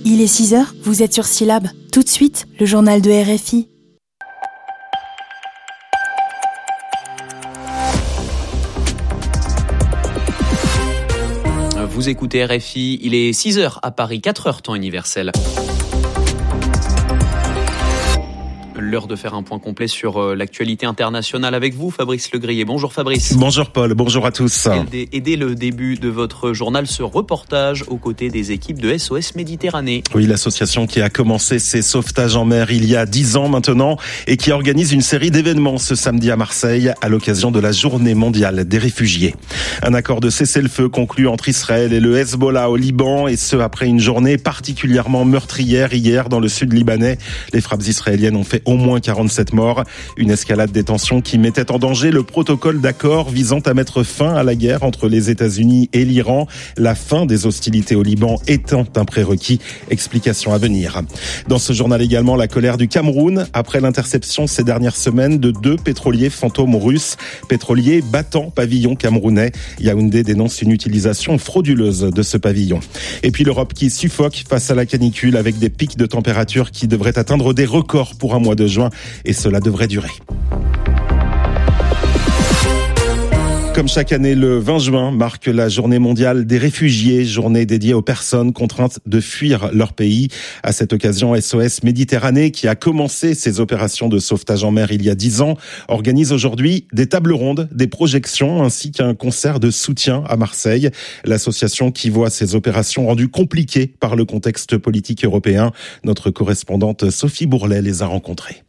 Il est 6h, vous êtes sur Syllab. Tout de suite, le journal de RFI. Vous écoutez RFI, il est 6h à Paris, 4h temps universel. L'heure de faire un point complet sur l'actualité internationale avec vous, Fabrice Legrier. Bonjour Fabrice. Bonjour Paul, bonjour à tous. Et dès le début de votre journal, ce reportage aux côtés des équipes de SOS Méditerranée. Oui, l'association qui a commencé ses sauvetages en mer il y a 10 ans maintenant et qui organise une série d'événements ce samedi à Marseille à l'occasion de la Journée mondiale des réfugiés. Un accord de cessez-le-feu conclu entre Israël et le Hezbollah au Liban, et ce après une journée particulièrement meurtrière hier dans le sud libanais. Les frappes israéliennes ont fait au moins 47 morts. Une escalade des tensions qui mettait en danger le protocole d'accord visant à mettre fin à la guerre entre les États-Unis et l'Iran. La fin des hostilités au Liban étant un prérequis. Explication à venir. Dans ce journal également, la colère du Cameroun après l'interception ces dernières semaines de 2 pétroliers fantômes russes. Pétroliers battant pavillon camerounais. Yaoundé dénonce une utilisation frauduleuse de ce pavillon. Et puis l'Europe qui suffoque face à la canicule avec des pics de température qui devraient atteindre des records pour un mois de juin, et cela devrait durer. Comme chaque année, le 20 juin marque la Journée mondiale des réfugiés, journée dédiée aux personnes contraintes de fuir leur pays. À cette occasion, SOS Méditerranée, qui a commencé ses opérations de sauvetage en mer il y a 10 ans, organise aujourd'hui des tables rondes, des projections ainsi qu'un concert de soutien à Marseille. L'association qui voit ses opérations rendues compliquées par le contexte politique européen. Notre correspondante Sophie Bourlet les a rencontrées.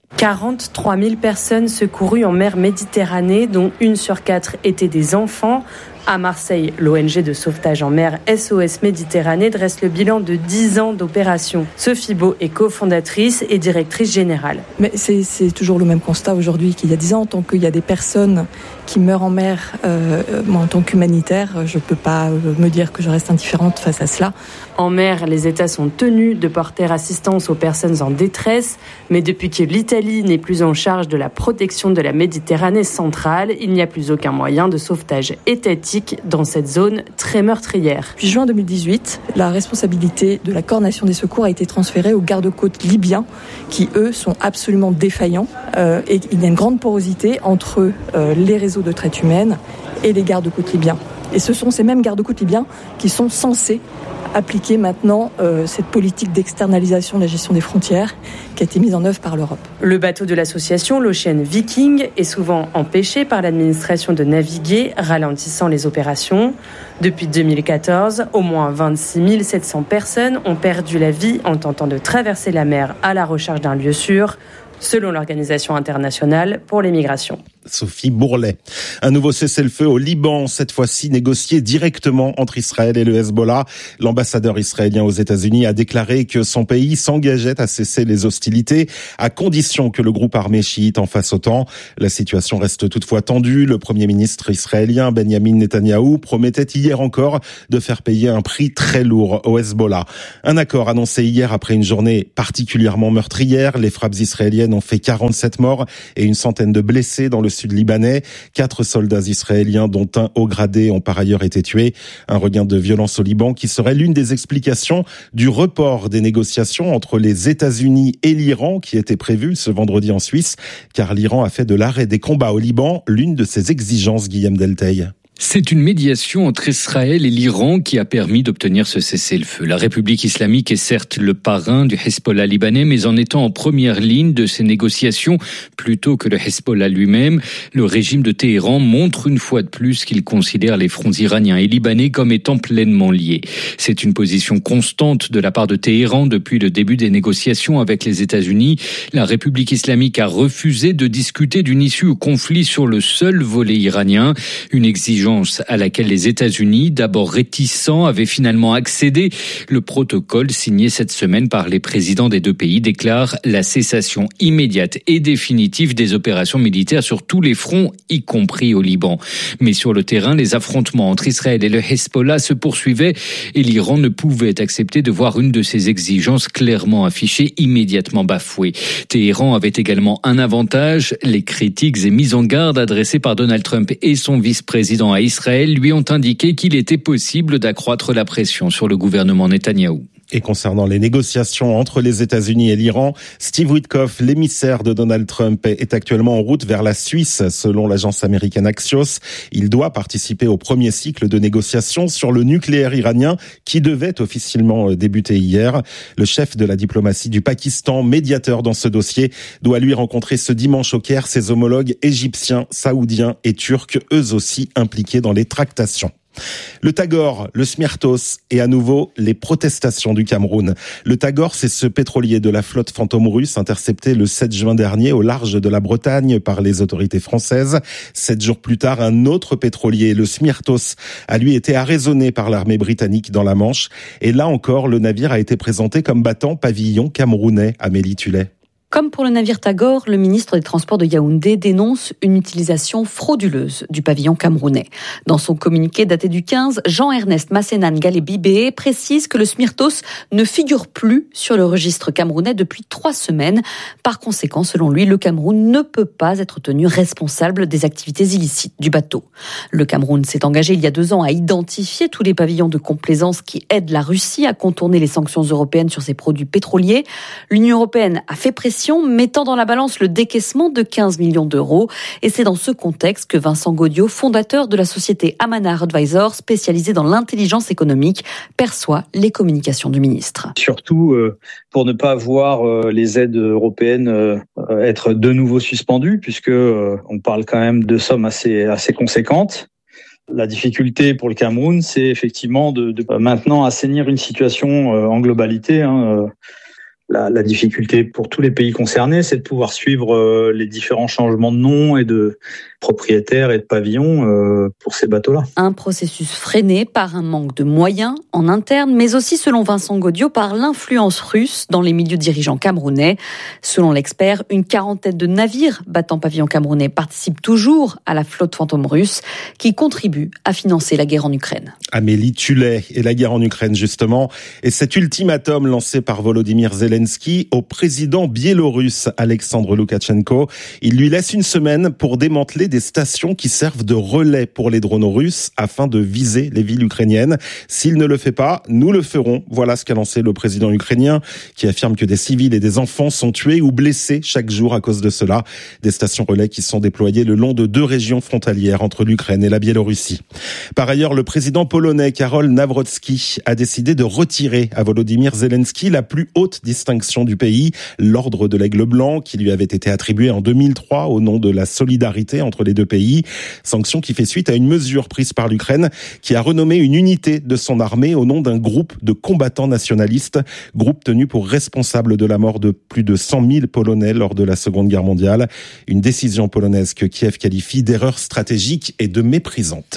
43 000 personnes secourues en mer Méditerranée, dont 1 sur 4 étaient des enfants. À Marseille, l'ONG de sauvetage en mer SOS Méditerranée dresse le bilan de 10 ans d'opération. Sophie Beau est cofondatrice et directrice générale. Mais c'est toujours le même constat aujourd'hui qu'il y a 10 ans. Tant qu'il y a des personnes qui meurent en mer, moi en tant qu'humanitaire, je ne peux pas me dire que je reste indifférente face à cela. En mer, les États sont tenus de porter assistance aux personnes en détresse. Mais depuis que l'Italie n'est plus en charge de la protection de la Méditerranée centrale, il n'y a plus aucun moyen de sauvetage étatique dans cette zone très meurtrière. Depuis juin 2018, la responsabilité de la coordination des secours a été transférée aux gardes-côtes libyens qui, eux, sont absolument défaillants. Et il y a une grande porosité entre les réseaux de traite humaine et les gardes-côtes libyens. Et ce sont ces mêmes gardes-côtes libyens qui sont censés appliquer maintenant cette politique d'externalisation de la gestion des frontières qui a été mise en œuvre par l'Europe. Le bateau de l'association, l'Ocean Viking, est souvent empêché par l'administration de naviguer, ralentissant les opérations. Depuis 2014, au moins 26 700 personnes ont perdu la vie en tentant de traverser la mer à la recherche d'un lieu sûr, selon l'Organisation internationale pour les migrations. Sophie Bourlet. Un nouveau cessez-le-feu au Liban, cette fois-ci négocié directement entre Israël et le Hezbollah. L'ambassadeur israélien aux États-Unis a déclaré que son pays s'engageait à cesser les hostilités à condition que le groupe armé chiite en fasse autant. La situation reste toutefois tendue. Le premier ministre israélien Benjamin Netanyahou promettait hier encore de faire payer un prix très lourd au Hezbollah. Un accord annoncé hier après une journée particulièrement meurtrière. Les frappes israéliennes ont fait 47 morts et une centaine de blessés dans le sud libanais. 4 soldats israéliens, dont un haut gradé, ont par ailleurs été tués. Un regain de violence au Liban qui serait l'une des explications du report des négociations entre les États-Unis et l'Iran qui était prévu ce vendredi en Suisse, car l'Iran a fait de l'arrêt des combats au Liban l'une de ses exigences, Guillaume Delteil. C'est une médiation entre Israël et l'Iran qui a permis d'obtenir ce cessez-le-feu. La République islamique est certes le parrain du Hezbollah libanais, mais en étant en première ligne de ces négociations, plutôt que le Hezbollah lui-même, le régime de Téhéran montre une fois de plus qu'il considère les fronts iraniens et libanais comme étant pleinement liés. C'est une position constante de la part de Téhéran depuis le début des négociations avec les États-Unis. La République islamique a refusé de discuter d'une issue au conflit sur le seul volet iranien, une exigence à laquelle les États-Unis, d'abord réticents, avaient finalement accédé. Le protocole signé cette semaine par les présidents des deux pays déclare la cessation immédiate et définitive des opérations militaires sur tous les fronts, y compris au Liban. Mais sur le terrain, les affrontements entre Israël et le Hezbollah se poursuivaient et l'Iran ne pouvait accepter de voir une de ses exigences clairement affichée immédiatement bafouée. Téhéran avait également un avantage, les critiques et mises en garde adressées par Donald Trump et son vice-président à Israël lui ont indiqué qu'il était possible d'accroître la pression sur le gouvernement Netanyahou. Et concernant les négociations entre les États-Unis et l'Iran, Steve Witkoff, l'émissaire de Donald Trump, est actuellement en route vers la Suisse, selon l'agence américaine Axios. Il doit participer au premier cycle de négociations sur le nucléaire iranien qui devait officiellement débuter hier. Le chef de la diplomatie du Pakistan, médiateur dans ce dossier, doit lui rencontrer ce dimanche au Caire ses homologues égyptiens, saoudiens et turcs, eux aussi impliqués dans les tractations. Le Tagore, le Smyrtos et à nouveau les protestations du Cameroun. Le Tagore, c'est ce pétrolier de la flotte fantôme russe intercepté le 7 juin dernier au large de la Bretagne par les autorités françaises. 7 jours plus tard, un autre pétrolier, le Smyrtos, a lui été arraisonné par l'armée britannique dans la Manche. Et là encore, le navire a été présenté comme battant pavillon camerounais. Amélie Tullet. Comme pour le navire Tagore, le ministre des Transports de Yaoundé dénonce une utilisation frauduleuse du pavillon camerounais. Dans son communiqué daté du 15, Jean-Ernest Massénan Galé-Bibé précise que le Smyrtos ne figure plus sur le registre camerounais depuis 3 semaines. Par conséquent, selon lui, le Cameroun ne peut pas être tenu responsable des activités illicites du bateau. Le Cameroun s'est engagé il y a 2 ans à identifier tous les pavillons de complaisance qui aident la Russie à contourner les sanctions européennes sur ses produits pétroliers. L'Union européenne a fait pression, mettant dans la balance le décaissement de 15 millions d'euros. Et c'est dans ce contexte que Vincent Gaudiot, fondateur de la société Amanar Advisors, spécialisée dans l'intelligence économique, perçoit les communications du ministre. Surtout pour ne pas voir les aides européennes être de nouveau suspendues, puisque on parle quand même de sommes assez conséquentes. La difficulté pour le Cameroun, c'est effectivement de maintenant assainir une situation en globalité. La difficulté pour tous les pays concernés, c'est de pouvoir suivre les différents changements de nom et de propriétaires et de pavillons pour ces bateaux-là. Un processus freiné par un manque de moyens en interne, mais aussi, selon Vincent Gaudiot, par l'influence russe dans les milieux dirigeants camerounais. Selon l'expert, une 40aine de navires battant pavillon camerounais participent toujours à la flotte fantôme russe qui contribue à financer la guerre en Ukraine. Amélie Tullet et la guerre en Ukraine, justement. Et cet ultimatum lancé par Volodymyr Zelensky au président biélorusse Alexandre Loukachenko, il lui laisse une semaine pour démanteler des stations qui servent de relais pour les drones russes afin de viser les villes ukrainiennes. S'il ne le fait pas, nous le ferons. Voilà ce qu'a lancé le président ukrainien qui affirme que des civils et des enfants sont tués ou blessés chaque jour à cause de cela. Des stations relais qui sont déployées le long de 2 régions frontalières entre l'Ukraine et la Biélorussie. Par ailleurs, le président polonais Karol Nawrocki a décidé de retirer à Volodymyr Zelensky la plus haute distinction du pays, l'ordre de l'Aigle Blanc, qui lui avait été attribué en 2003 au nom de la solidarité entre les 2 pays. Sanction qui fait suite à une mesure prise par l'Ukraine qui a renommé une unité de son armée au nom d'un groupe de combattants nationalistes, groupe tenu pour responsable de la mort de plus de 100 000 Polonais lors de la Seconde Guerre mondiale. Une décision polonaise que Kiev qualifie d'erreur stratégique et de méprisante.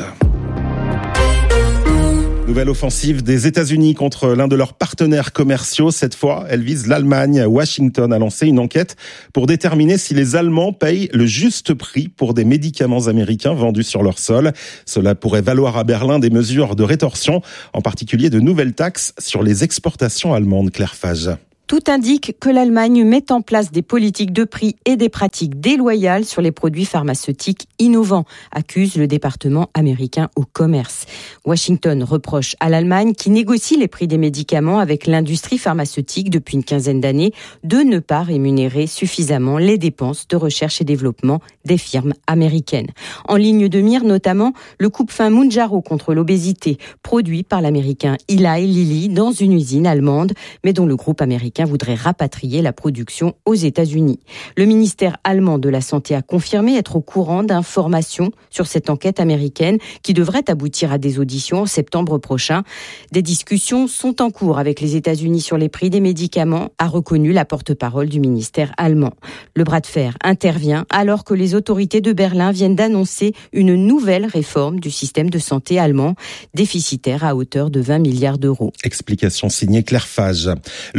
Nouvelle offensive des États-Unis contre l'un de leurs partenaires commerciaux. Cette fois, elle vise l'Allemagne. Washington a lancé une enquête pour déterminer si les Allemands payent le juste prix pour des médicaments américains vendus sur leur sol. Cela pourrait valoir à Berlin des mesures de rétorsion, en particulier de nouvelles taxes sur les exportations allemandes. Claire Fage. Tout indique que l'Allemagne met en place des politiques de prix et des pratiques déloyales sur les produits pharmaceutiques innovants, accuse le département américain au commerce. Washington reproche à l'Allemagne, qui négocie les prix des médicaments avec l'industrie pharmaceutique depuis une quinzaine d'années, de ne pas rémunérer suffisamment les dépenses de recherche et développement des firmes américaines. En ligne de mire notamment le coupe-faim Mounjaro contre l'obésité, produit par l'américain Eli Lilly dans une usine allemande, mais dont le groupe américain voudrait rapatrier la production aux États-Unis. Le ministère allemand de la Santé a confirmé être au courant d'informations sur cette enquête américaine qui devrait aboutir à des auditions en septembre prochain. Des discussions sont en cours avec les États-Unis sur les prix des médicaments, a reconnu la porte-parole du ministère allemand. Le bras de fer intervient alors que les autorités de Berlin viennent d'annoncer une nouvelle réforme du système de santé allemand, déficitaire à hauteur de 20 milliards d'euros. Explication signée Claire Fage. L'Europe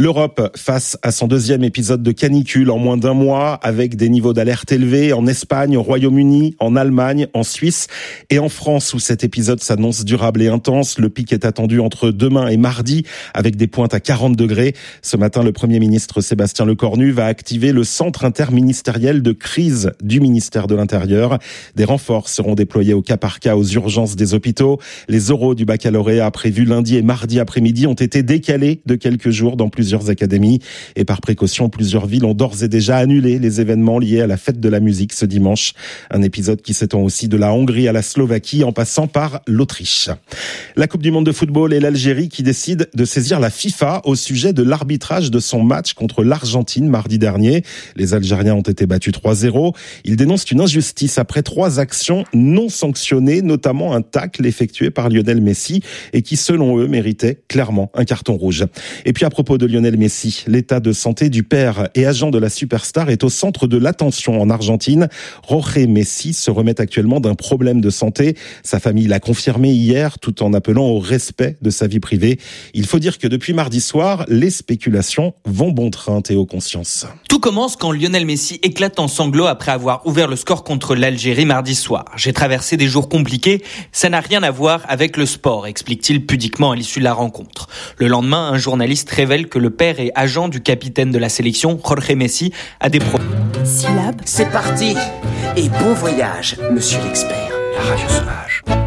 face à son deuxième épisode de canicule en moins d'un mois, avec des niveaux d'alerte élevés en Espagne, au Royaume-Uni, en Allemagne, en Suisse et en France, où cet épisode s'annonce durable et intense. Le pic est attendu entre demain et mardi, avec des pointes à 40 degrés. Ce matin, le Premier ministre Sébastien Lecornu va activer le centre interministériel de crise du ministère de l'Intérieur. Des renforts seront déployés au cas par cas aux urgences des hôpitaux. Les oraux du baccalauréat prévus lundi et mardi après-midi ont été décalés de quelques jours dans plusieurs académies. Et par précaution, plusieurs villes ont d'ores et déjà annulé les événements liés à la fête de la musique ce dimanche. Un épisode qui s'étend aussi de la Hongrie à la Slovaquie en passant par l'Autriche. La Coupe du monde de football et l'Algérie qui décident de saisir la FIFA au sujet de l'arbitrage de son match contre l'Argentine mardi dernier. Les Algériens ont été battus 3-0. Ils dénoncent une injustice après 3 actions non sanctionnées, notamment un tacle effectué par Lionel Messi et qui, selon eux, méritait clairement un carton rouge. Et puis à propos de Lionel Messi, l'état de santé du père et agent de la superstar est au centre de l'attention en Argentine. Jorge Messi se remet actuellement d'un problème de santé. Sa famille l'a confirmé hier, tout en appelant au respect de sa vie privée. Il faut dire que depuis mardi soir, les spéculations vont bon train, Théo Conscience. Tout commence quand Lionel Messi éclate en sanglots après avoir ouvert le score contre l'Algérie mardi soir. J'ai traversé des jours compliqués, ça n'a rien à voir avec le sport, explique-t-il pudiquement à l'issue de la rencontre. Le lendemain, un journaliste révèle que le père et agent du capitaine de la sélection, Jorge Messi, a des problèmes. Syllabe. C'est parti. Et bon voyage, monsieur l'expert. La Radio Sauvage.